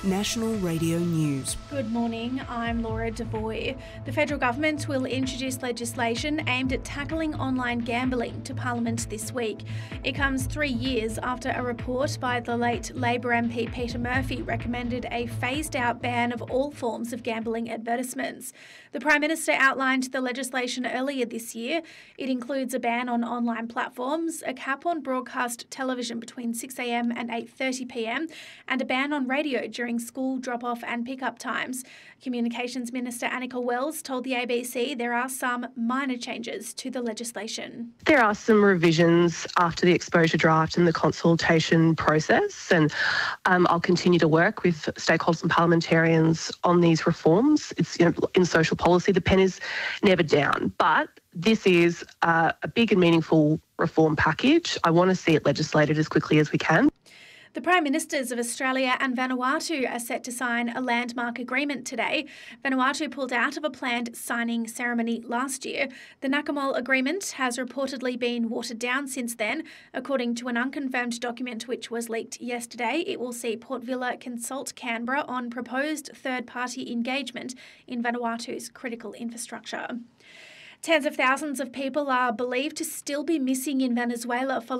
National Radio News. Good morning, I'm Laura Devoy. The federal government will introduce legislation aimed at tackling online gambling to Parliament this week. It comes 3 years after a report by the late Labor MP Peter Murphy recommended a phased-out ban of all forms of gambling advertisements. The Prime Minister outlined the legislation earlier this year. It includes a ban on online platforms, a cap on broadcast television between 6am and 8:30pm, and a ban on radio during school drop-off and pick-up times. Communications Minister Annika Wells told the ABC there are some minor changes to the legislation. There are some revisions after the exposure draft and the consultation process, and I'll continue to work with stakeholders and parliamentarians on these reforms. It's, in social policy, the pen is never down, but this is a big and meaningful reform package. I want to see it legislated as quickly as we can. The Prime Ministers of Australia and Vanuatu are set to sign a landmark agreement today. Vanuatu pulled out of a planned signing ceremony last year. The Nakamol Agreement has reportedly been watered down since then. According to an unconfirmed document which was leaked yesterday, it will see Port Vila consult Canberra on proposed third-party engagement in Vanuatu's critical infrastructure. Tens of thousands of people are believed to still be missing in Venezuela following